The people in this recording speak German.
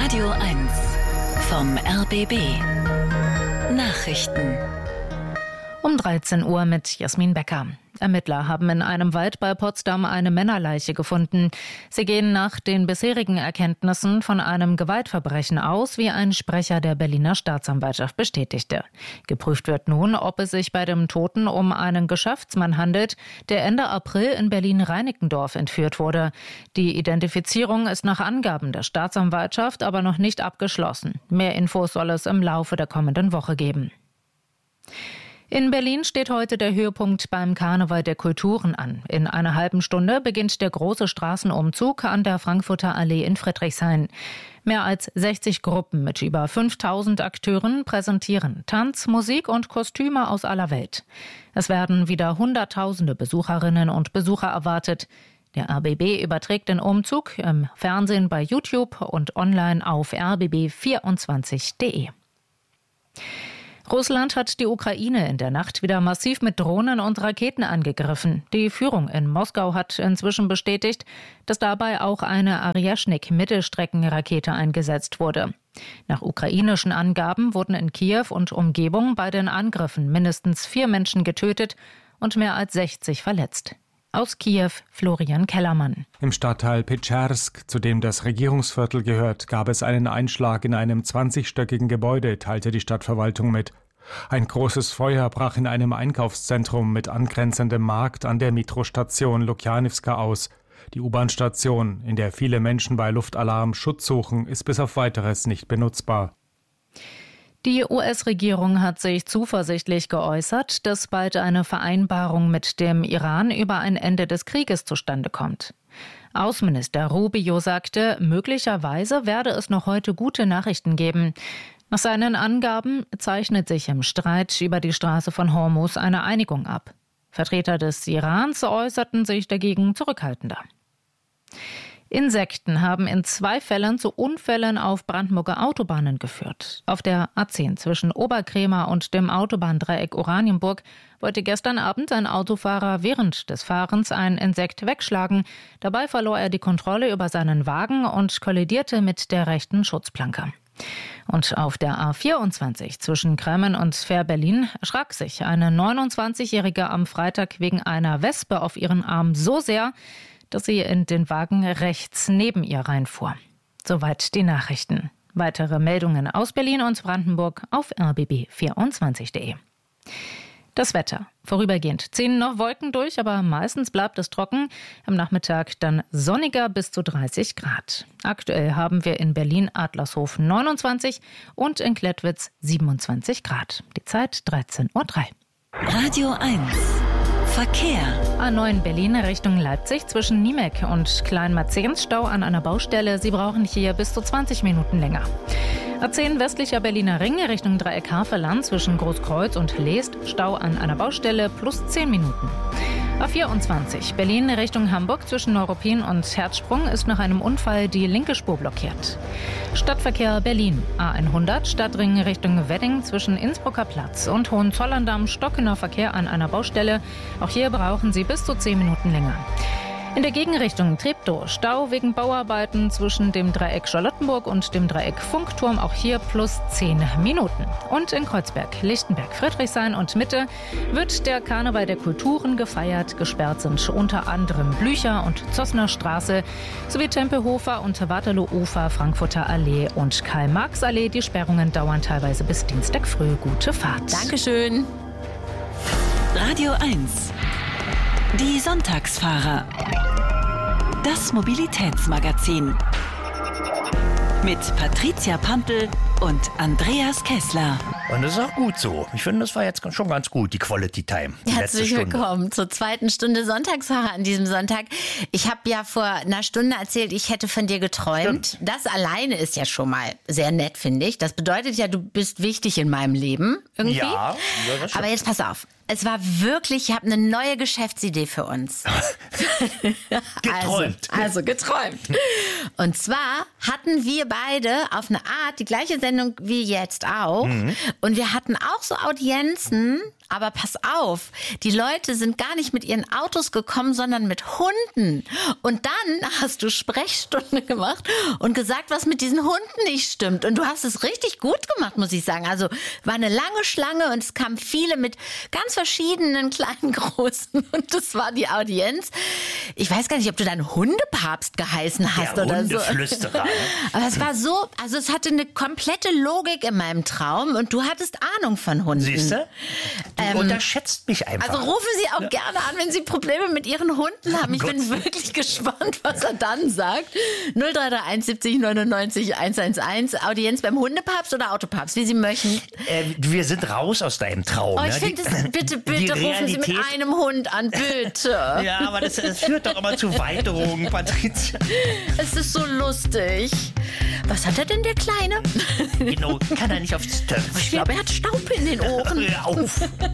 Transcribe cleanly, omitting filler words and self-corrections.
Radio 1 vom RBB Nachrichten. Um 13 Uhr mit Jasmin Becker. Ermittler haben in einem Wald bei Potsdam eine Männerleiche gefunden. Sie gehen nach den bisherigen Erkenntnissen von einem Gewaltverbrechen aus, wie ein Sprecher der Berliner Staatsanwaltschaft bestätigte. Geprüft wird nun, ob es sich bei dem Toten um einen Geschäftsmann handelt, der Ende April in Berlin-Reinickendorf entführt wurde. Die Identifizierung ist nach Angaben der Staatsanwaltschaft aber noch nicht abgeschlossen. Mehr Infos soll es im Laufe der kommenden Woche geben. In Berlin steht heute der Höhepunkt beim Karneval der Kulturen an. In einer halben Stunde beginnt der große Straßenumzug an der Frankfurter Allee in Friedrichshain. Mehr als 60 Gruppen mit über 5000 Akteuren präsentieren Tanz, Musik und Kostüme aus aller Welt. Es werden wieder Hunderttausende Besucherinnen und Besucher erwartet. Der RBB überträgt den Umzug im Fernsehen bei YouTube und online auf rbb24.de. Russland hat die Ukraine in der Nacht wieder massiv mit Drohnen und Raketen angegriffen. Die Führung in Moskau hat inzwischen bestätigt, dass dabei auch eine Arieschnik-Mittelstreckenrakete eingesetzt wurde. Nach ukrainischen Angaben wurden in Kiew und Umgebung bei den Angriffen mindestens 4 Menschen getötet und mehr als 60 verletzt. Aus Kiew, Florian Kellermann. Im Stadtteil Petschersk, zu dem das Regierungsviertel gehört, gab es einen Einschlag in einem 20-stöckigen Gebäude, teilte die Stadtverwaltung mit. Ein großes Feuer brach in einem Einkaufszentrum mit angrenzendem Markt an der Metrostation Lukjanivka aus. Die U-Bahn-Station, in der viele Menschen bei Luftalarm Schutz suchen, ist bis auf Weiteres nicht benutzbar. Die US-Regierung hat sich zuversichtlich geäußert, dass bald eine Vereinbarung mit dem Iran über ein Ende des Krieges zustande kommt. Außenminister Rubio sagte, möglicherweise werde es noch heute gute Nachrichten geben. Nach seinen Angaben zeichnet sich im Streit über die Straße von Hormuz eine Einigung ab. Vertreter des Irans äußerten sich dagegen zurückhaltender. Insekten haben in 2 Fällen zu Unfällen auf Brandenburger Autobahnen geführt. Auf der A10 zwischen Oberkrämer und dem Autobahndreieck Oranienburg wollte gestern Abend ein Autofahrer während des Fahrens ein Insekt wegschlagen. Dabei verlor er die Kontrolle über seinen Wagen und kollidierte mit der rechten Schutzplanke. Und auf der A24 zwischen Kremmen und Fähr-Berlin erschrak sich eine 29-Jährige am Freitag wegen einer Wespe auf ihren Arm so sehr, dass sie in den Wagen rechts neben ihr reinfuhr. Soweit die Nachrichten. Weitere Meldungen aus Berlin und Brandenburg auf rbb24.de. Das Wetter. Vorübergehend ziehen noch Wolken durch, aber meistens bleibt es trocken. Am Nachmittag dann sonniger bis zu 30 Grad. Aktuell haben wir in Berlin Adlershof 29 und in Klettwitz 27 Grad. Die Zeit 13:03 Uhr. Radio 1 Verkehr. A9 Berlin Richtung Leipzig zwischen Niemek und Kleinmarzehns Stau an einer Baustelle. Sie brauchen hier bis zu 20 Minuten länger. A10 westlicher Berliner Ring Richtung Dreieck Havelland zwischen Großkreuz und Leest. Stau an einer Baustelle plus 10 Minuten. A24 Berlin Richtung Hamburg zwischen Neuruppin und Herzsprung ist nach einem Unfall die linke Spur blockiert. Stadtverkehr Berlin A100 Stadtring Richtung Wedding zwischen Innsbrucker Platz und Hohenzollern-Damm stockender Verkehr an einer Baustelle. Auch hier brauchen Sie bis zu 10 Minuten länger. In der Gegenrichtung Treptow Stau wegen Bauarbeiten zwischen dem Dreieck Charlottenburg und dem Dreieck Funkturm, auch hier plus 10 Minuten. Und in Kreuzberg, Lichtenberg, Friedrichshain und Mitte wird der Karneval der Kulturen gefeiert. Gesperrt sind unter anderem Blücher und Zossner Straße sowie Tempelhofer und Waterloo-Ufer, Frankfurter Allee und Karl-Marx-Allee. Die Sperrungen dauern teilweise bis Dienstag früh. Gute Fahrt. Dankeschön. Radio 1 Die Sonntagsfahrer. Das Mobilitätsmagazin. Mit Patricia Pampel und Andreas Kessler. Und das ist auch gut so. Ich finde, das war jetzt schon ganz gut, die Quality Time. Herzlich willkommen zur 2. Stunde Sonntagsfahrer an diesem Sonntag. Ich habe ja vor einer Stunde erzählt, ich hätte von dir geträumt. Stimmt. Das alleine ist ja schon mal sehr nett, finde ich. Das bedeutet ja, du bist wichtig in meinem Leben irgendwie. Ja, das stimmt. Aber jetzt pass auf. Es war wirklich, ich habe eine neue Geschäftsidee für uns. Geträumt. Also geträumt. Und zwar hatten wir beide auf eine Art die gleiche Sendung wie jetzt auch. Und wir hatten auch so Audienzen, Aber pass auf, die Leute sind gar nicht mit ihren Autos gekommen, sondern mit Hunden. Und dann hast du Sprechstunde gemacht und gesagt, was mit diesen Hunden nicht stimmt. Und du hast es richtig gut gemacht, muss ich sagen. Also war eine lange Schlange und es kamen viele mit ganz verschiedenen kleinen, großen. Und das war die Audienz. Ich weiß gar nicht, ob du dann Hundepapst geheißen hast oder so. Hundeflüsterer. Ne? Aber es war so, also es hatte eine komplette Logik in meinem Traum und du hattest Ahnung von Hunden. Siehst du? Du unterschätzt mich einfach. Also rufen Sie auch gerne an, wenn Sie Probleme mit Ihren Hunden haben. Ich bin wirklich gespannt, was er dann sagt. 0331 70 99 111. Audienz beim Hundepapst oder Autopapst, wie Sie möchten. Wir sind raus aus deinem Traum. Ich finde es, bitte rufen Sie mit einem Hund an, bitte. Ja, aber das führt doch immer zu Weiterungen, Patricia. Es ist so lustig. Was hat er denn, der Kleine? Genau, kann er nicht aufs Töpfchen? Ich glaube, er hat Staub in den Ohren. Hör auf.